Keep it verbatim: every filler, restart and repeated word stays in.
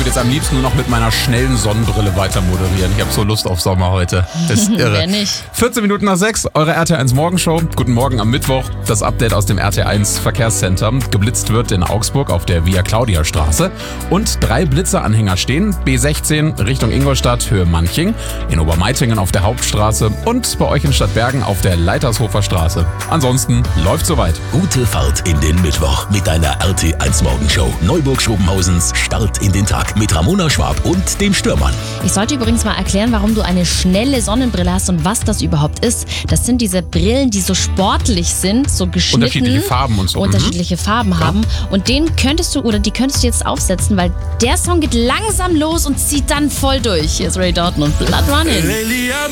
würde jetzt am liebsten nur noch mit meiner schnellen Sonnenbrille weiter moderieren. Ich habe so Lust auf Sommer heute. Das ist irre. Wer nicht? vierzehn Minuten nach sechs, eure R T eins Morgenshow. Guten Morgen am Mittwoch. Das Update aus dem R T eins Verkehrscenter. Geblitzt wird in Augsburg auf der Via Claudia Straße. Und drei Blitzeranhänger stehen. B sechzehn Richtung Ingolstadt, Höhe Manching. In Obermeitingen auf der Hauptstraße. Und bei euch in Stadtbergen auf der Leitershofer Straße. Ansonsten läuft soweit. Gute Fahrt in den Mittwoch mit deiner R T eins Morgenshow. Neuburg-Schobenhausens Start in den Tag mit Ramona Schwab und dem Stürmann. Ich sollte übrigens mal erklären, warum du eine schnelle Sonnenbrille hast und was das überhaupt ist. Das sind diese Brillen, die so sportlich sind, so geschnitten. Unterschiedliche Farben und so. Unterschiedliche mhm. Farben haben. Und den könntest du, oder die könntest du jetzt aufsetzen, weil der Song geht langsam los und zieht dann voll durch. Hier ist Ray Dalton und Blood Running.